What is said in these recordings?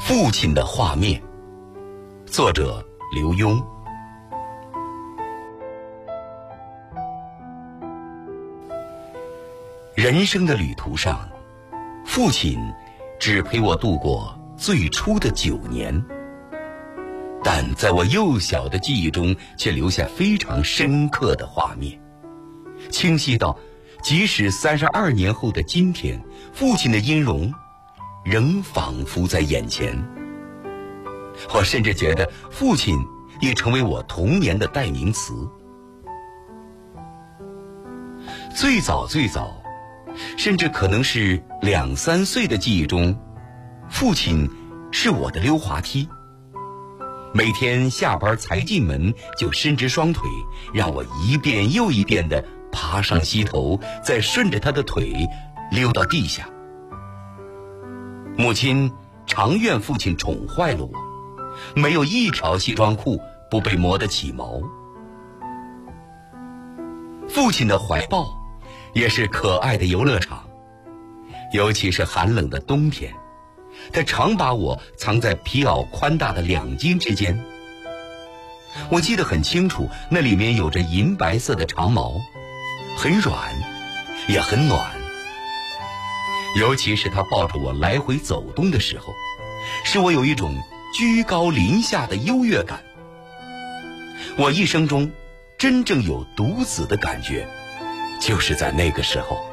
父亲的画面，作者刘墉。人生的旅途上，父亲只陪我度过最初的9年，但在我幼小的记忆中却留下非常深刻的画面，清晰到即使32年后的今天，父亲的音容仍仿佛在眼前。我甚至觉得父亲已成为我童年的代名词。最早，甚至可能是2、3岁的记忆中，父亲是我的溜滑梯。每天下班才进门就伸直双腿，让我一遍又一遍地爬上膝头，再顺着他的腿溜到地下。母亲常怨父亲宠坏了我，没有一条西装裤不被磨得起毛。父亲的怀抱也是可爱的游乐场，尤其是寒冷的冬天，他常把我藏在皮袄宽大的2襟之间。我记得很清楚，那里面有着银白色的长毛，很软也很暖。尤其是他抱着我来回走动的时候，使我有一种居高临下的优越感。我一生中真正有独子的感觉，就是在那个时候。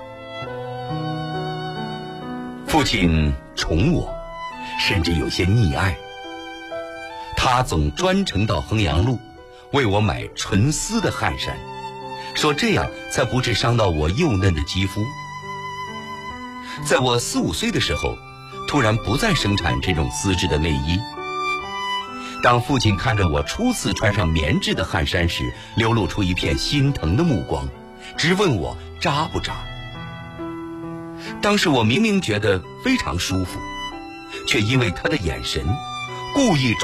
父亲宠我，甚至有些溺爱。他总专程到衡阳路为我买纯丝的汗衫，说这样才不致伤到我幼嫩的肌肤。在我4、5岁的时候，突然不再生产这种丝质的内衣。当父亲看着我初次穿上棉质的汗衫时，流露出一片心疼的目光，直问我扎不扎。当时我明明觉得非常舒服，却因为他的眼神，故意